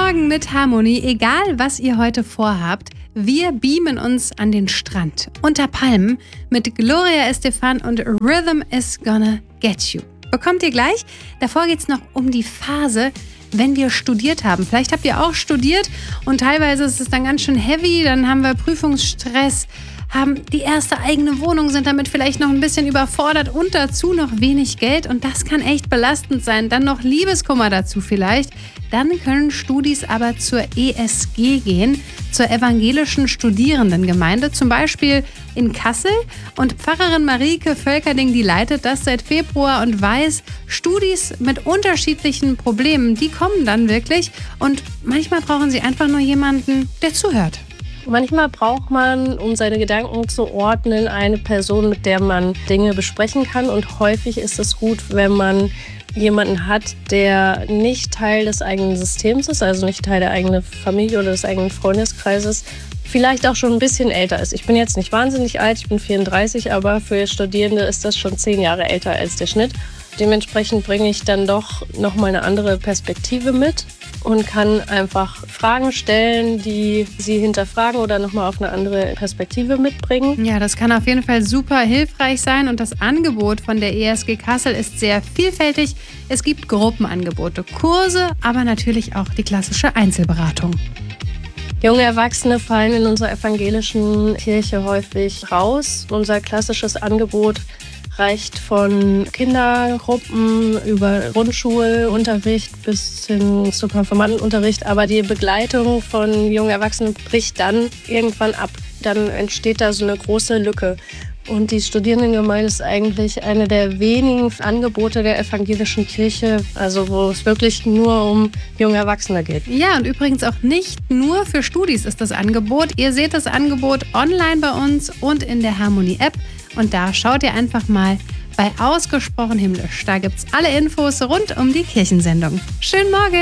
Morgen mit Harmonie. Egal, was ihr heute vorhabt, wir beamen uns an den Strand unter Palmen mit Gloria Estefan und Rhythm is Gonna Get You. Bekommt ihr gleich? Davor geht's noch um die Phase, wenn wir studiert haben. Vielleicht habt ihr auch studiert und teilweise ist es dann ganz schön heavy. Dann haben wir Prüfungsstress, haben die erste eigene Wohnung, sind damit vielleicht noch ein bisschen überfordert und dazu noch wenig Geld. Und das kann echt belastend sein. Dann noch Liebeskummer dazu vielleicht. Dann können Studis aber zur ESG gehen, zur evangelischen Studierendengemeinde, zum Beispiel in Kassel. Und Pfarrerin Marieke Völkerding, die leitet das seit Februar und weiß, Studis mit unterschiedlichen Problemen, die kommen dann wirklich. Und manchmal brauchen sie einfach nur jemanden, der zuhört. Manchmal braucht man, um seine Gedanken zu ordnen, eine Person, mit der man Dinge besprechen kann. Und häufig ist es gut, wenn man jemanden hat, der nicht Teil des eigenen Systems ist, also nicht Teil der eigenen Familie oder des eigenen Freundeskreises, vielleicht auch schon ein bisschen älter ist. Ich bin jetzt nicht wahnsinnig alt, ich bin 34, aber für Studierende ist das schon 10 Jahre älter als der Schnitt. Dementsprechend bringe ich dann doch nochmal eine andere Perspektive mit und kann einfach Fragen stellen, die sie hinterfragen oder nochmal auf eine andere Perspektive mitbringen. Ja, das kann auf jeden Fall super hilfreich sein und das Angebot von der ESG Kassel ist sehr vielfältig. Es gibt Gruppenangebote, Kurse, aber natürlich auch die klassische Einzelberatung. Junge Erwachsene fallen in unserer evangelischen Kirche häufig raus. Unser klassisches Angebot reicht von Kindergruppen über Grundschulunterricht bis hin zu Konfirmandenunterricht. Aber die Begleitung von jungen Erwachsenen bricht dann irgendwann ab. Dann entsteht da so eine große Lücke. Und die Studierendengemeinde ist eigentlich eine der wenigen Angebote der evangelischen Kirche, also wo es wirklich nur um junge Erwachsene geht. Ja, und übrigens auch nicht nur für Studis ist das Angebot. Ihr seht das Angebot online bei uns und in der Harmonie-App. Und da schaut ihr einfach mal bei Ausgesprochen Himmlisch. Da gibt's alle Infos rund um die Kirchensendung. Schönen Morgen!